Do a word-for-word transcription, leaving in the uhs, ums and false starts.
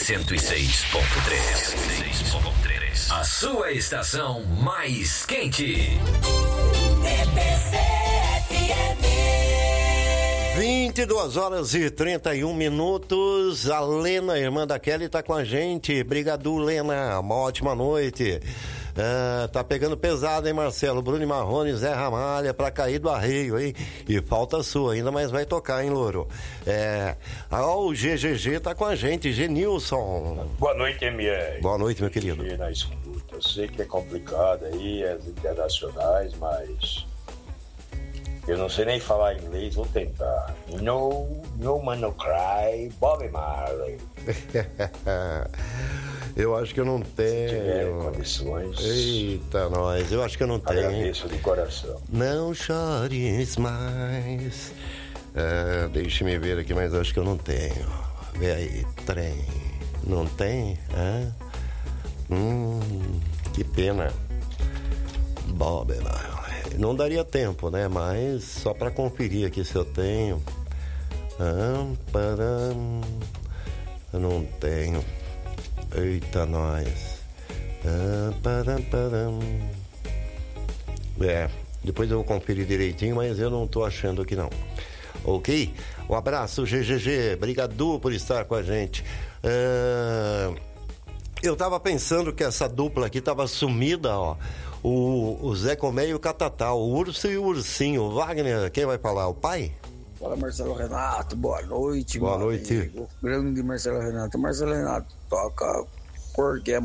cento e seis ponto três. A sua estação mais quente. T P C F M. vinte e duas horas e trinta e um minutos. A Lena, irmã da Kelly, tá com a gente. Brigadu, Lena. Uma ótima noite. Ah, tá pegando pesado, hein, Marcelo? Bruno Marrone, Zé Ramalha, pra cair do arreio, hein? E falta sua ainda, mas vai tocar, hein, Louro? É. Ah, o G G G tá com a gente, Genilson. Boa noite, M R. Boa noite, meu querido. Na escuta. Eu sei que é complicado aí, as internacionais, mas eu não sei nem falar inglês, vou tentar. No, no man no cry, Bob Marley. Eu acho que eu não tenho. Se tiver condições. Eita, nós. Eu acho que eu não tenho. Agradeço de coração. Não chores mais. É, deixa-me ver aqui, mas eu acho que eu não tenho. Vê aí, trem. Não tem? É? Hum, que pena. Bob Marley. Não daria tempo, né? Mas só pra conferir aqui se eu tenho. Ah, param. Eu não tenho. Eita, nós. Ah, param, param. É, depois eu vou conferir direitinho, mas eu não tô achando aqui não. Ok? Um abraço, G G G. Obrigado por estar com a gente. Ah, eu tava pensando que essa dupla aqui tava sumida, ó. O, o Zé Comé e o Catatá, o Urso e o Ursinho. Wagner, quem vai falar? O pai? Fala, Marcelo Renato, boa noite. Boa noite. Amigo. Grande Marcelo Renato. Marcelo Renato, toca porque é